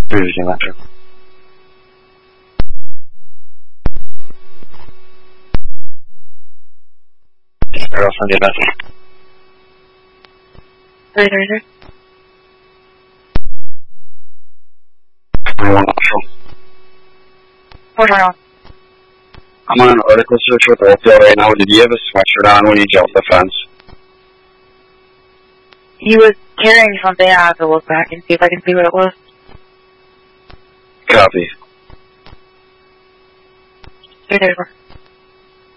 Visiting Metro. I'll send you a message. 333. 21 Marshall. 421. I'm on an article search with Oakdale right now. Did you have a sweatshirt on when you jumped the fence? He was carrying something. I have to look back and see if I can see what it was. Copy. 334.